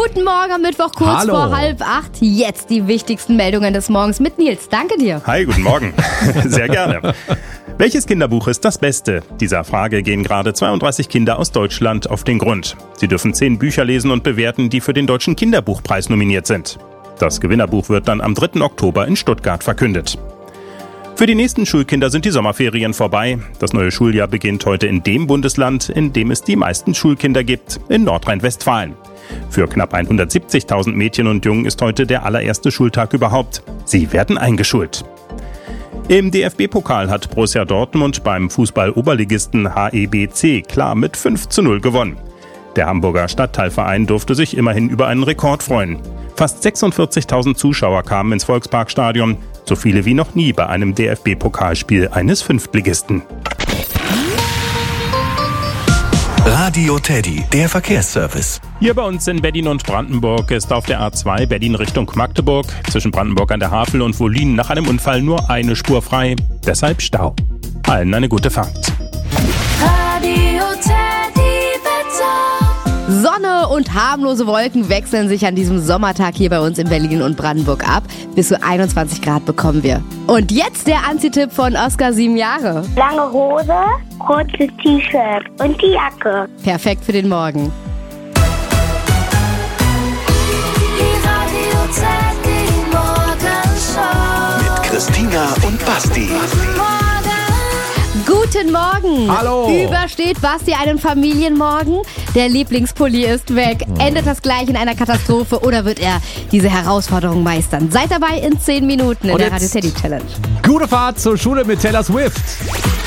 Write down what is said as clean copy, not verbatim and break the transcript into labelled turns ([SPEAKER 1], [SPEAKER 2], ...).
[SPEAKER 1] Guten Morgen am Mittwoch, kurz
[SPEAKER 2] Hallo.
[SPEAKER 1] vor 7:30. Jetzt die wichtigsten Meldungen des Morgens mit Nils. Danke dir.
[SPEAKER 3] Hi, guten Morgen. Sehr gerne. Welches Kinderbuch ist das Beste? Dieser Frage gehen gerade 32 Kinder aus Deutschland auf den Grund. Sie dürfen 10 Bücher lesen und bewerten, die für den Deutschen Kinderbuchpreis nominiert sind. Das Gewinnerbuch wird dann am 3. Oktober in Stuttgart verkündet. Für die nächsten Schulkinder sind die Sommerferien vorbei. Das neue Schuljahr beginnt heute in dem Bundesland, in dem es die meisten Schulkinder gibt, in Nordrhein-Westfalen. Für knapp 170.000 Mädchen und Jungen ist heute der allererste Schultag überhaupt. Sie werden eingeschult. Im DFB-Pokal hat Borussia Dortmund beim Fußball-Oberligisten HEBC klar mit 5:0 gewonnen. Der Hamburger Stadtteilverein durfte sich immerhin über einen Rekord freuen. Fast 46.000 Zuschauer kamen ins Volksparkstadion, so viele wie noch nie bei einem DFB-Pokalspiel eines Fünftligisten.
[SPEAKER 4] Radio Teddy, der Verkehrsservice.
[SPEAKER 3] Hier bei uns in Berlin und Brandenburg ist auf der A2 Berlin Richtung Magdeburg zwischen Brandenburg an der Havel und Wollin nach einem Unfall nur eine Spur frei, deshalb Stau. Allen eine gute Fahrt.
[SPEAKER 5] Radio Teddy Wetter.
[SPEAKER 1] Sonne und harmlose Wolken wechseln sich an diesem Sommertag hier bei uns in Berlin und Brandenburg ab. Bis zu 21 Grad bekommen wir. Und jetzt der Anzitipp von Oskar, 7 Jahre.
[SPEAKER 6] Lange Hose, kurzes T-Shirt und die Jacke.
[SPEAKER 1] Perfekt für den Morgen.
[SPEAKER 5] Die Radio Teddy Morgenshow.
[SPEAKER 4] Mit Christina und Basti.
[SPEAKER 5] Morgen.
[SPEAKER 1] Guten Morgen.
[SPEAKER 2] Hallo.
[SPEAKER 1] Übersteht Basti einen Familienmorgen? Der Lieblingspulli ist weg. Endet das gleich in einer Katastrophe oder wird er diese Herausforderung meistern? Seid dabei in 10 Minuten in
[SPEAKER 2] Und
[SPEAKER 1] der
[SPEAKER 2] jetzt
[SPEAKER 1] Radio Teddy Challenge.
[SPEAKER 2] Gute Fahrt zur Schule mit Taylor Swift.